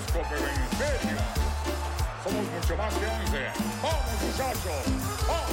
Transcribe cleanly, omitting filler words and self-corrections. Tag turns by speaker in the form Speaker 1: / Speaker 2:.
Speaker 1: horóscopo, pero en serio. Somos mucho más que 11. ¡Vamos, muchachos! ¡Vamos!